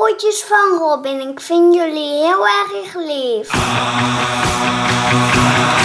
groetjes van Robin. Ik vind jullie heel erg lief.